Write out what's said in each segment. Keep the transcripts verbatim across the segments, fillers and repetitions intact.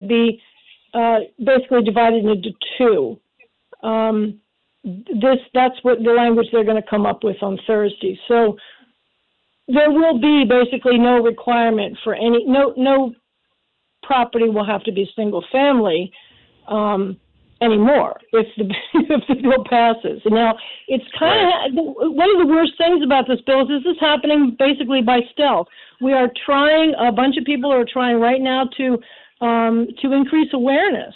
be uh, basically divided into two. Um, this that's what the language they're going to come up with on Thursday. So there will be basically no requirement for any no no property will have to be single family um, anymore if the if the bill passes. Now it's kind of one of the worst things about this bill is this is happening basically by stealth. We are trying a bunch of people are trying right now to um, to increase awareness.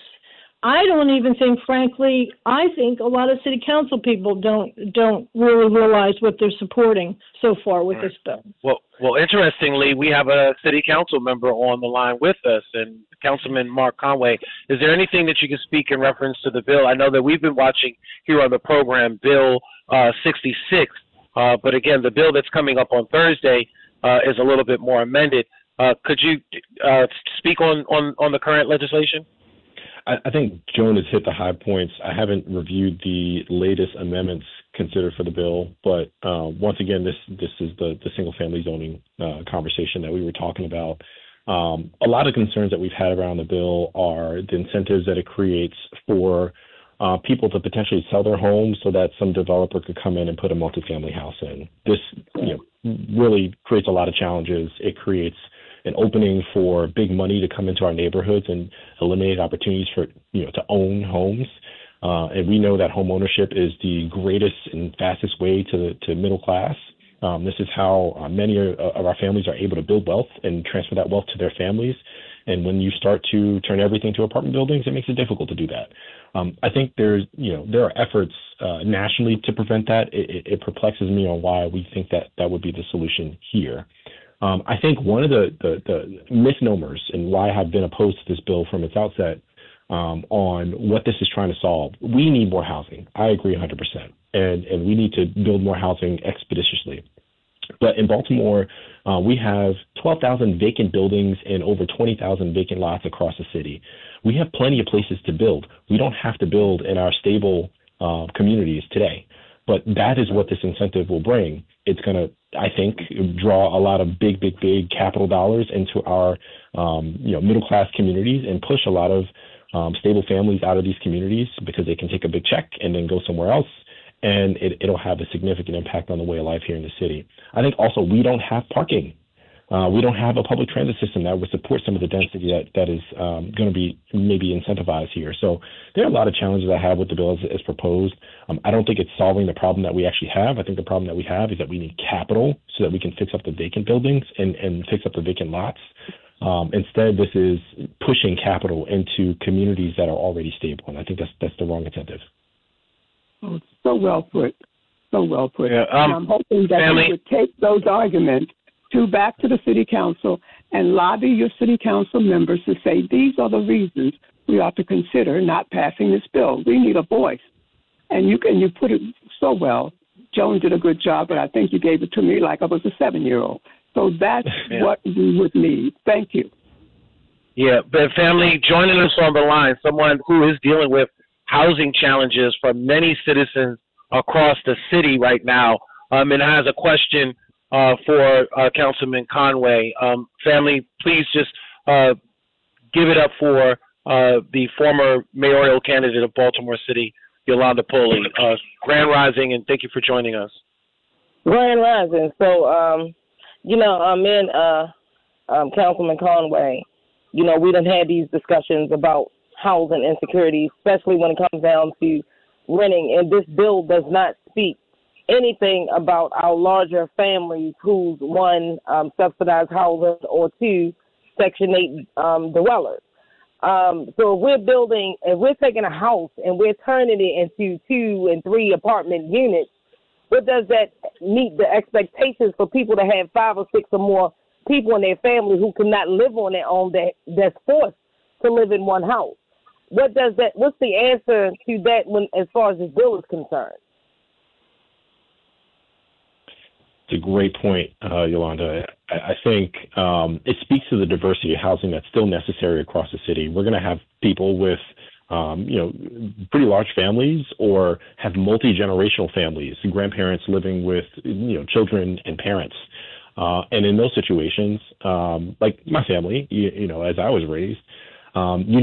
I don't even think, frankly, I think a lot of city council people don't don't really realize what they're supporting so far with right. this bill. Well, well, interestingly, we have a city council member on the line with us, and Councilman Mark Conway. Is there anything that you can speak in reference to the bill? I know that we've been watching here on the program Bill uh, sixty-six, uh, but again, the bill that's coming up on Thursday uh, is a little bit more amended. Uh, could you uh, speak on, on, on the current legislation? I think Joan has hit the high points. I haven't reviewed the latest amendments considered for the bill, but uh, once again, this this is the, the single-family zoning uh, conversation that we were talking about. Um, a lot of concerns that we've had around the bill are the incentives that it creates for uh, people to potentially sell their homes so that some developer could come in and put a multifamily house in. This you know, really creates a lot of challenges. It creates an opening for big money to come into our neighborhoods and eliminate opportunities for, you know, to own homes. Uh, and we know that home ownership is the greatest and fastest way to, to middle class. Um, this is how uh, many of our families are able to build wealth and transfer that wealth to their families. And when you start to turn everything to apartment buildings, it makes it difficult to do that. Um, I think there's, you know, there are efforts uh, nationally to prevent that. It, it, it perplexes me on why we think that that would be the solution here. Um, I think one of the, the, the misnomers and why I have been opposed to this bill from its outset um, on what this is trying to solve, we need more housing. I agree one hundred percent. And, and we need to build more housing expeditiously. But in Baltimore, uh, we have twelve thousand vacant buildings and over twenty thousand vacant lots across the city. We have plenty of places to build. We don't have to build in our stable uh, communities today. But that is what this incentive will bring. It's going to, I think, draw a lot of big, big, big capital dollars into our, um, you know, middle-class communities and push a lot of um, stable families out of these communities because they can take a big check and then go somewhere else. And it, it'll have a significant impact on the way of life here in the city. I think also we don't have parking. Uh, we don't have a public transit system that would support some of the density that, that is um, going to be maybe incentivized here. So there are a lot of challenges I have with the bill as, as proposed. Um, I don't think it's solving the problem that we actually have. I think the problem that we have is that we need capital so that we can fix up the vacant buildings and, and fix up the vacant lots. Um, instead, this is pushing capital into communities that are already stable, and I think that's that's the wrong incentive. Oh, so well put. So well put. Yeah, um, and I'm hoping that family. you would take those arguments to back to the city council and lobby your city council members to say these are the reasons we ought to consider not passing this bill. We need a voice. And you can you put it so well. Joan did a good job, but I think you gave it to me like I was a seven-year-old. So that's yeah. what we would need. Thank you. Yeah, but family, joining us on the line, someone who is dealing with housing challenges for many citizens across the city right now, um, and has a question uh, for uh, Councilman Conway. Um, family, please just uh, give it up for uh, the former mayoral candidate of Baltimore City, Yolanda Polley. Uh, Grand Rising, and thank you for joining us. Grand Rising. So, um, you know, I'm in uh, um, Councilman Conway. You know, we done had these discussions about housing insecurity, especially when it comes down to renting. And this bill does not speak anything about our larger families who's, one, um, subsidized housing, or two, Section eight um, dwellers. Um, so if we're building, if we're taking a house and we're turning it into two and three apartment units, what does that meet the expectations for people to have five or six or more people in their family who cannot live on their own, that that's forced to live in one house? What does that? What's the answer to that when, as far as this bill is concerned? It's a great point, uh, Yolanda. I, I think um, it speaks to the diversity of housing that's still necessary across the city. We're going to have people with, um, you know, pretty large families, or have multi-generational families, grandparents living with, you know, children and parents. Uh, and in those situations, um, like my family, you, you know, as I was raised, um, you